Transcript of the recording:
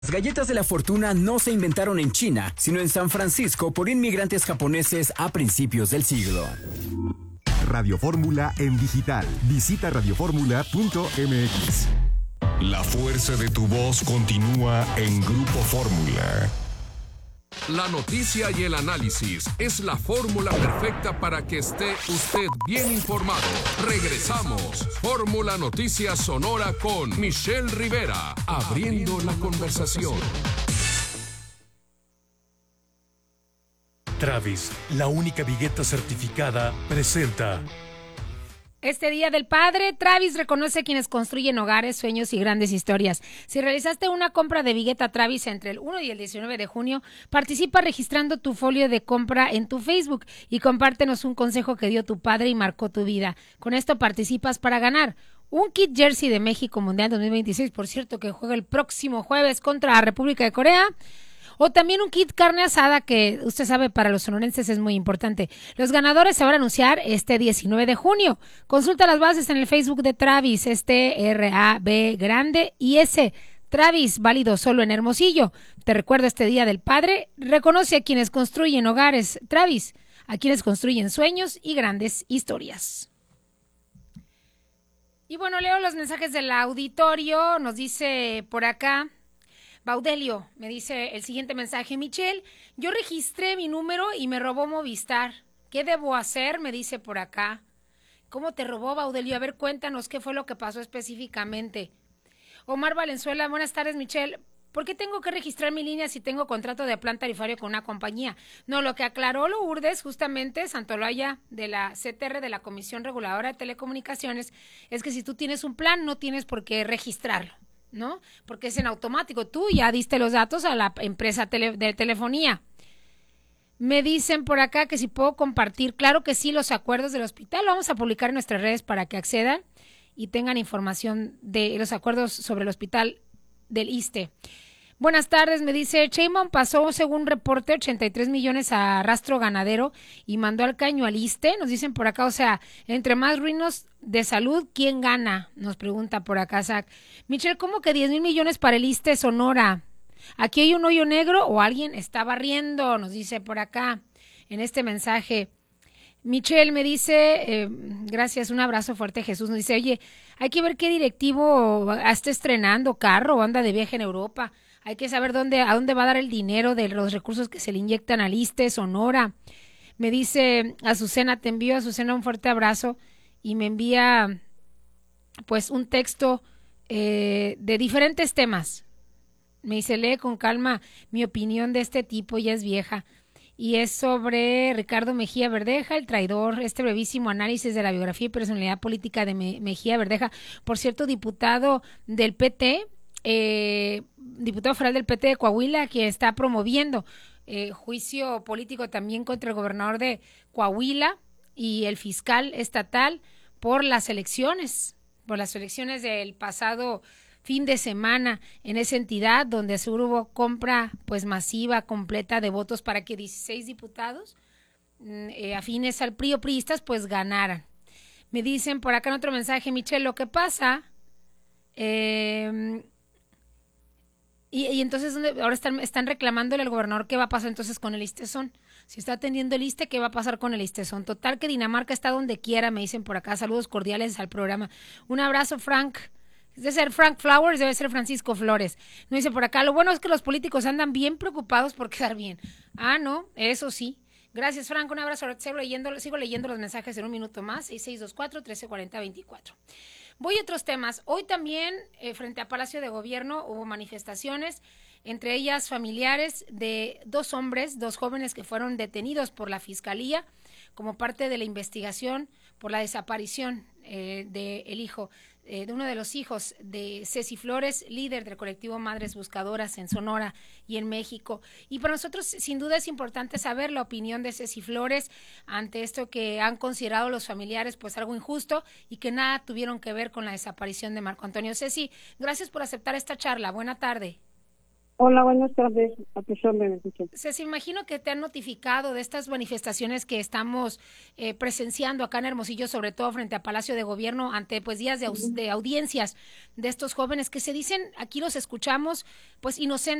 Las galletas de la fortuna no se inventaron en China, sino en San Francisco por inmigrantes japoneses a principios del siglo. Radio Fórmula en digital. Visita radioformula.mx. La fuerza de tu voz continúa en Grupo Fórmula. La noticia y el análisis es la fórmula perfecta para que esté usted bien informado. Regresamos. Fórmula Noticias Sonora con Michelle Rivera, abriendo la conversación. Travis, la única vigueta certificada, presenta. Este Día del Padre, Travis reconoce a quienes construyen hogares, sueños y grandes historias. Si realizaste una compra de Vigueta Travis entre el 1 y el 19 de junio, participa registrando tu folio de compra en tu Facebook y compártenos un consejo que dio tu padre y marcó tu vida. Con esto participas para ganar un kit jersey de México Mundial 2026, por cierto, que juega el próximo jueves contra la República de Corea. O también un kit carne asada que usted sabe para los sonorenses es muy importante. Los ganadores se van a anunciar este 19 de junio. Consulta las bases en el Facebook de Travis, R-A-B grande y S. Travis, válido solo en Hermosillo. Te recuerdo este Día del Padre. Reconoce a quienes construyen hogares. Travis, a quienes construyen sueños y grandes historias. Y bueno, leo los mensajes del auditorio. Nos dice por acá Baudelio, me dice el siguiente mensaje: Michelle, yo registré mi número y me robó Movistar. ¿Qué debo hacer? Me dice por acá. ¿Cómo te robó, Baudelio? A ver, cuéntanos qué fue lo que pasó específicamente. Omar Valenzuela, buenas tardes, Michelle. ¿Por qué tengo que registrar mi línea si tengo contrato de plan tarifario con una compañía? No, lo que aclaró Lourdes, justamente, Santolaya, de la CTR, de la Comisión Reguladora de Telecomunicaciones, es que si tú tienes un plan, no tienes por qué registrarlo, ¿no? Porque es en automático. Tú ya diste los datos a la empresa de telefonía. Me dicen por acá que si puedo compartir, claro que sí, los acuerdos del hospital. Lo vamos a publicar en nuestras redes para que accedan y tengan información de los acuerdos sobre el hospital del ISSSTE. Buenas tardes, me dice, Sheinbaum pasó, según reporte, 83 millones a rastro ganadero y mandó al caño al ISSSTE. Nos dicen por acá, o sea, entre más ruinos de salud, ¿quién gana? Nos pregunta por acá, Zach. Michelle, ¿cómo que 10,000 millones para el ISSSTE Sonora? ¿Aquí hay un hoyo negro o alguien está barriendo? Nos dice por acá, en este mensaje. Michelle me dice, gracias, un abrazo fuerte, Jesús. Nos dice, oye, hay que ver qué directivo está estrenando carro o anda de viaje en Europa. Hay que saber a dónde va a dar el dinero de los recursos que se le inyectan al ISSSTE Sonora. Me dice Azucena, te envío, Azucena, un fuerte abrazo y me envía pues un texto de diferentes temas. Me dice, lee con calma, mi opinión de este tipo ya es vieja. Y es sobre Ricardo Mejía Verdeja, el traidor, este brevísimo análisis de la biografía y personalidad política de Mejía Verdeja. Por cierto, diputado del PT, diputado federal del PT de Coahuila, que está promoviendo juicio político también contra el gobernador de Coahuila y el fiscal estatal por las elecciones del pasado fin de semana en esa entidad, donde seguro hubo compra pues masiva, completa de votos para que 16 diputados afines al PRI o priistas pues ganaran. Me dicen por acá en otro mensaje, Michelle, lo que pasa y entonces ahora están reclamándole al gobernador qué va a pasar entonces con el ISSSTESON. Si está atendiendo el ISSSTE, ¿qué va a pasar con el ISSSTESON? Total que Dinamarca está donde quiera, me dicen por acá. Saludos cordiales al programa. Un abrazo, Frank. Debe ser Frank Flowers, debe ser Francisco Flores. No dice por acá, lo bueno es que los políticos andan bien preocupados por quedar bien. Ah, no, eso sí. Gracias, Frank, un abrazo. Sigo leyendo los mensajes en un minuto más. 6624-1340-24. Voy a otros temas. Hoy también, frente a Palacio de Gobierno, hubo manifestaciones, entre ellas familiares de dos jóvenes que fueron detenidos por la Fiscalía como parte de la investigación por la desaparición de uno de los hijos de Ceci Flores, líder del colectivo Madres Buscadoras en Sonora y en México. Y para nosotros, sin duda, es importante saber la opinión de Ceci Flores ante esto que han considerado los familiares pues algo injusto y que nada tuvieron que ver con la desaparición de Marco Antonio. Ceci, gracias por aceptar esta charla. Buena tarde. Hola, buenas tardes. A tus órdenes, Michelle. Se imagino que te han notificado de estas manifestaciones que estamos presenciando acá en Hermosillo, sobre todo frente a Palacio de Gobierno, ante pues días de audiencias de estos jóvenes que se dicen, aquí los escuchamos, pues inocentes.